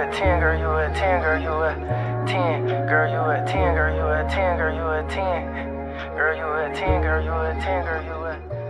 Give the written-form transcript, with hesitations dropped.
a 10, girl, you a 10, girl, you a 10, girl, you a 10, girl, you a 10, girl, you a 10, girl, you a 10, girl, you a 10, girl, you a